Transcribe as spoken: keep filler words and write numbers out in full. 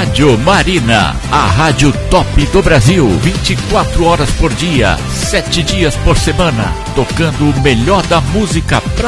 Rádio Marina, a rádio top do Brasil, vinte e quatro horas por dia, sete dias por semana, tocando o melhor da música pra